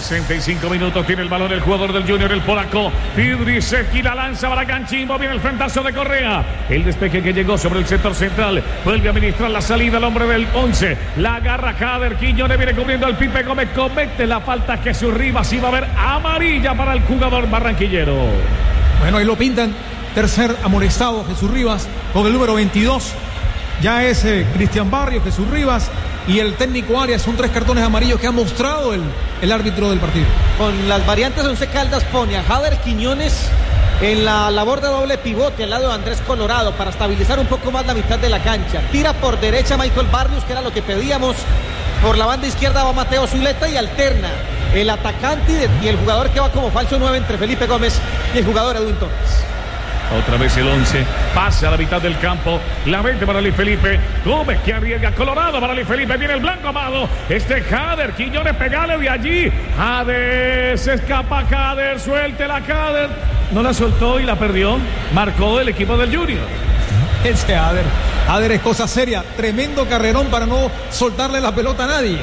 65 minutos tiene el balón el jugador del Junior, el polaco Fidrisewski, la lanza para Canchimbo, viene el frentazo de Correa, el despeje que llegó sobre el sector central, vuelve a administrar la salida el hombre del 11, la agarra Jader, Quiñones viene cubriendo al Pipe Gómez, comete la falta Jesús Rivas y va a haber amarilla para el jugador barranquillero. Bueno, ahí lo pintan, tercer amonestado Jesús Rivas con el número 22, ya es Cristian Barrios, Jesús Rivas y el técnico Arias. Son 3 cartones amarillos que ha mostrado el árbitro del partido. Con las variantes, Once Caldas pone a Jader Quiñones en la labor de doble pivote al lado de Andrés Colorado para estabilizar un poco más la mitad de la cancha. Tira por derecha Michael Barrios, que era lo que pedíamos. Por la banda izquierda va Mateo Zuleta y alterna el atacante y el jugador que va como falso 9 entre Felipe Gómez y el jugador Edwin Torres. Otra vez el 11, pasa a la mitad del campo, la vende para Luis Felipe, Gómez que arriesga, Colorado para Luis Felipe, viene el blanco amado, Jader, Quiñones, pegale de allí, Jader, se escapa Jader, suéltela Jader, no la soltó y la perdió, marcó el equipo del Junior. Ese Jader es cosa seria, tremendo carrerón para no soltarle la pelota a nadie.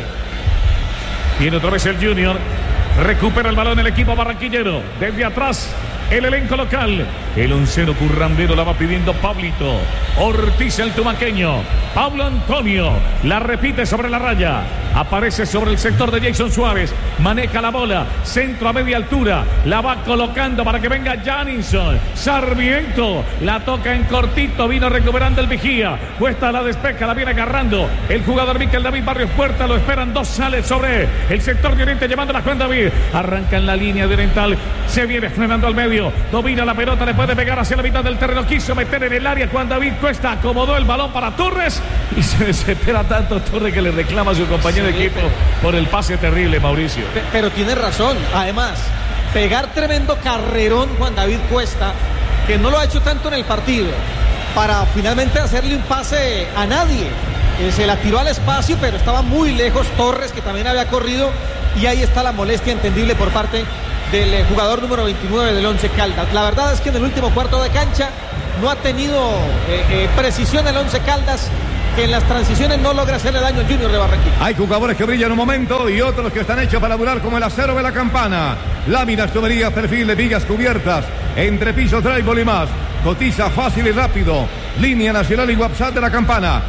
Viene otra vez el Junior, recupera el balón el equipo barranquillero, desde atrás el elenco local, el onceno currambero la va pidiendo Pablito Ortiz, el tumaqueño, Pablo Antonio, la repite sobre la raya, aparece sobre el sector de Jason Suárez, maneja la bola, centro a media altura, la va colocando para que venga Janinson, Sarmiento, la toca en cortito, vino recuperando el vigía, Cuesta la despeja, la viene agarrando el jugador Miquel David Barrios Puerta, lo esperan 2, sale sobre el sector de Oriente llevando la Juan David, arranca en la línea de Oriental, se viene frenando al medio, domina la pelota, le puede pegar hacia la mitad del terreno, quiso meter en el área Juan David Cuesta, acomodó el balón para Torres y se desespera tanto Torres que le reclama a su compañero de equipo por el pase terrible, Mauricio. Pero tiene razón, además, pegar tremendo carrerón Juan David Cuesta, que no lo ha hecho tanto en el partido, para finalmente hacerle un pase a nadie. Se la tiró al espacio, pero estaba muy lejos Torres, que también había corrido, y ahí está la molestia entendible por parte del jugador número 29 del Once Caldas. La verdad es que en el último cuarto de cancha no ha tenido precisión el Once Caldas, que en las transiciones no logra hacerle daño al Junior de Barranquilla. Hay jugadores que brillan un momento y otros que están hechos para durar, como el acero de la Campana. Láminas, tuberías, perfiles, vigas cubiertas, entrepisos, drywall y más. Cotiza fácil y rápido. Línea nacional y WhatsApp de la Campana,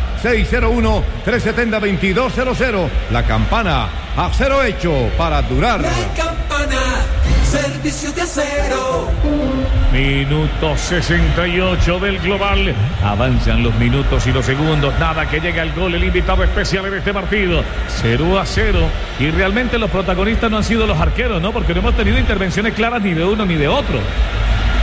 601-370-2200. La Campana, acero hecho para durar. La Campana, servicio de acero. Minuto 68 del global. Avanzan los minutos y los segundos. Nada que llega el gol, el invitado especial en este partido. 0-0. Y realmente los protagonistas no han sido los arqueros, ¿no? Porque no hemos tenido intervenciones claras ni de uno ni de otro.